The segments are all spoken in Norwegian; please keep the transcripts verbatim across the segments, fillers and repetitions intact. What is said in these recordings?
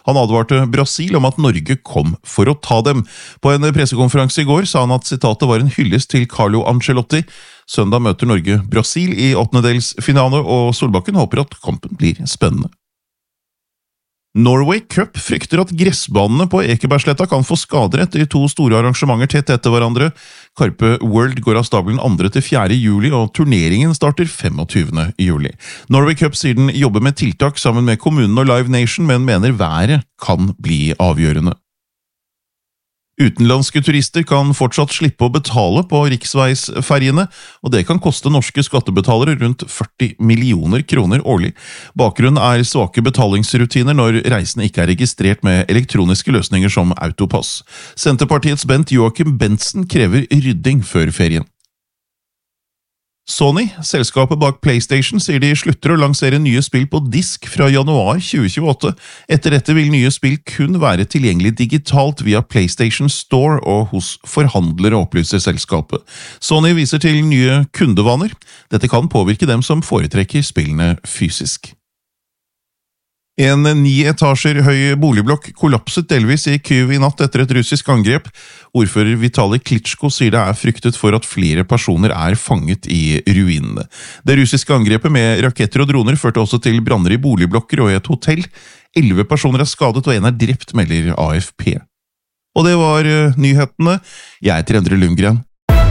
Han advarte Brasil om at Norge kom for å ta dem. På en pressekonferanse i går sa han at sitatet var en hyllest til Carlo Ancelotti. Søndag møter Norge Brasil i åttendedelsfinale, og Solbakken håper at kampen blir spennende. Norway Cup frykter at gressbanene på Ekebergsletta kan få skader etter to store arrangementer tett etter hverandre. Karpe World går av stabelen andre til fjerde juli, og turneringen starter femogtyvende juli. Norway Cup sier den jobber med tiltak sammen med kommunen og Live Nation, men mener været kan bli avgjørende. Utenlandske turister kan fortsatt slippe å betale på riksveisferjene, og det kan koste norske skattebetalere rundt førti millioner kroner årlig. Bakgrunnen er svake betalingsrutiner når reisene ikke er registrert med elektroniske løsninger som Autopass. Senterpartiets Bent Joachim Bentzen krever rydding før ferien. Sony, selskapet bak PlayStation, sier de slutter å lansere nye spill på disk fra januar tjue tjueåtte. Etter dette vil nye spill kun være tilgjengelig digitalt via PlayStation Store og hos forhandlere, opplyser selskapet. Sony viser til nye kundevaner. Dette kan påvirke dem som foretrekker spillene fysisk. En ni etasjer høy boligblokk kollapset delvis i Kyiv i natt etter et russisk angrep. Ordfører Vitali Klitschko sier det er fryktet for at flere personer er fanget i ruinene. Det russiske angrepet med raketter og droner førte også til branner i boligblokker og i et hotell. Elleve personer er skadet og en er drept, melder A F P. Og det var nyhetene. Jeg heter Endre Lundgren.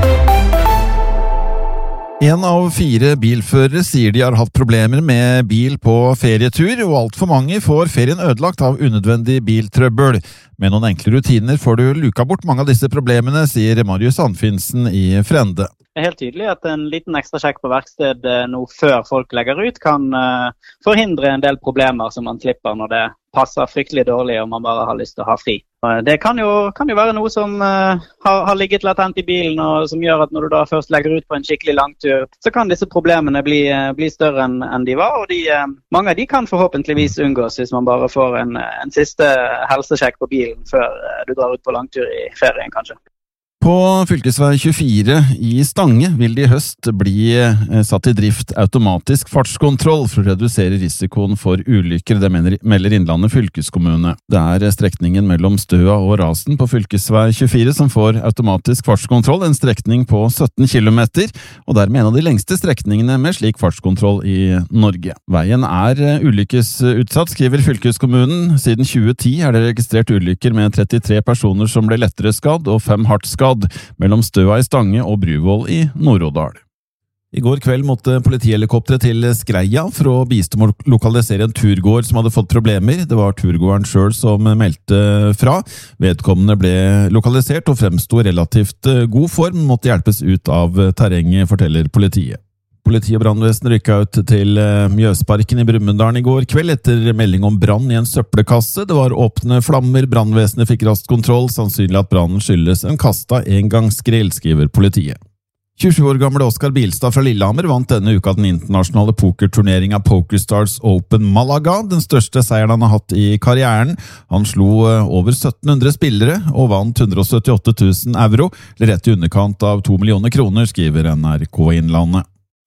En av fire bilførere sier de har hatt problemer med bil på ferietur, og alt for mange får ferien ødelagt av unødvendig biltrøbbel. Med noen enkle rutiner får du luka bort mange av disse problemene, sier Marius Anfinsen i Frende. Det er helt tydelig at en liten ekstra sjekk på verksted nå før folk legger ut kan uh, forhindre en del problemer som man slipper når det passer fryktelig dårlig og man bare har lyst til å ha fri. Uh, det kan jo, kan jo være noe som uh, har, har ligget latent i bilen, og som gjør at når du da først legger ut på en skikkelig langtur, så kan disse problemene bli, uh, bli større enn, enn de var, og de, uh, mange av de kan forhåpentligvis unngås hvis man bare får en, en siste helsesjekk på bilen før uh, du drar ut på langtur i ferien kanskje. På fylkesvei tjuefire i Stange vil det i høst bli satt i drift automatisk fartskontroll for å redusere risikoen for ulykker, det melder Innlandet fylkeskommune. Det er strekningen mellom Støa og Rasen på fylkesvei tjuefire som får automatisk fartskontroll, en strekning på sytten kilometer, og dermed en av de lengste strekningene med slik fartskontroll i Norge. Veien er ulykkesutsatt, skriver fylkeskommunen. Siden tjue ti er det registrert ulykker med trettitre personer som ble lettere skadd og fem hardt skadd mellom Støa i Stange og Bruvoll i Nord-Odal. I går kveld måtte politihelikopteret til Skreia for å bistå med å lokalisere en turgåer som hadde fått problemer. Det var turgåeren selv som meldte fra. Vedkommende ble lokalisert og fremstod relativt god form, måtte hjelpes ut av terrenget, forteller politiet. Politi og brannvesen rykket ut til Mjøsparken i Brumunddal i går kveld etter melding om brann i en søppelkasse. Det var åpne flammer, brannvesenet fikk raskt kontroll, sannsynlig at brannen skyldes en kasta engangsgrill, skriver politiet. tjuesju år gamle Oskar Bilstad fra Lillehammer vant denne uka den internasjonale pokerturneringen PokerStars Open Malaga, den største seieren han har hatt i karrieren. Han slo over sytten hundre spillere og vant hundre og syttiåtte tusen euro, eller rett i underkant av to millioner kroner, skriver N R K Innlandet.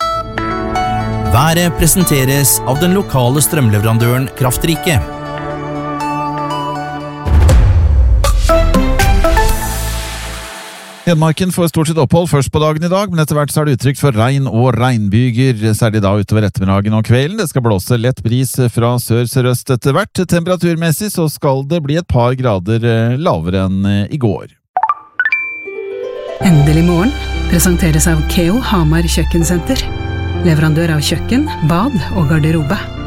Været presenteres av den lokale strømleverandøren Kraftrike. Hedmarken får stort sett opphold først på dagen i dag, men etter hvert så er det utrygt for regn og regnbyger, særlig da utover ettermiddagen og kvelden. Det skal blåse lett bris fra sør-sørøst etter hvert. Temperaturmessig så skal det bli et par grader lavere enn i går. Endelig morgen presenteres av Keo Hamar Kjøkkensenter. Leverandør av kjøkken, bad og garderobe.